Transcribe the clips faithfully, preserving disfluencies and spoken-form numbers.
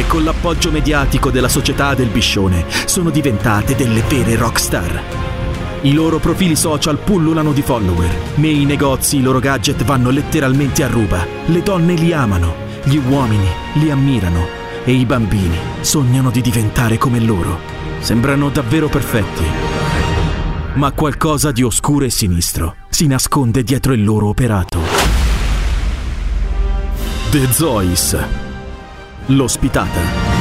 e con l'appoggio mediatico della società del Biscione sono diventate delle vere rockstar. I loro profili social pullulano di follower, nei negozi i loro gadget vanno letteralmente a ruba, le donne li amano, gli uomini li ammirano e i bambini sognano di diventare come loro. Sembrano davvero perfetti, ma qualcosa di oscuro e sinistro si nasconde dietro il loro operato. The Zois, l'ospitata.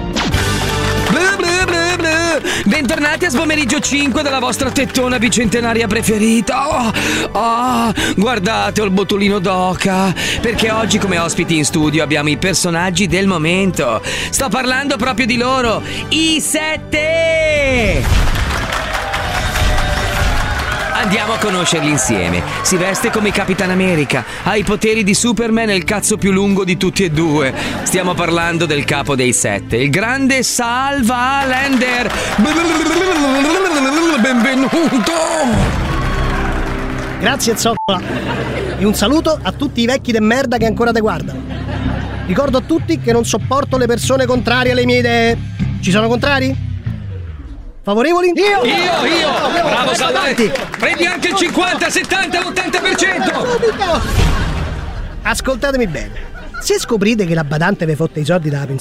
Bentornati a Spomeriggio cinque della vostra tettona bicentenaria preferita. Oh, oh, guardate, ho il botulino d'oca, perché oggi come ospiti in studio abbiamo i personaggi del momento. Sto parlando proprio di loro, i Sette! Andiamo a conoscerli insieme. Si veste come Capitan America, ha i poteri di Superman e il cazzo più lungo di tutti e due. Stiamo parlando del capo dei Sette, il grande Salva Allender. Benvenuto! Grazie zoccola. E un saluto a tutti i vecchi de merda che ancora te guardano. Ricordo a tutti che non sopporto le persone contrarie alle mie idee. Ci sono contrari? Favorevoli? Io! Io, io! Bravo Salvati! Prendi anche il cinquanta, settanta, ottanta per cento! Ascoltatemi bene. Se scoprite che la badante vi fotte i soldi dalla pensione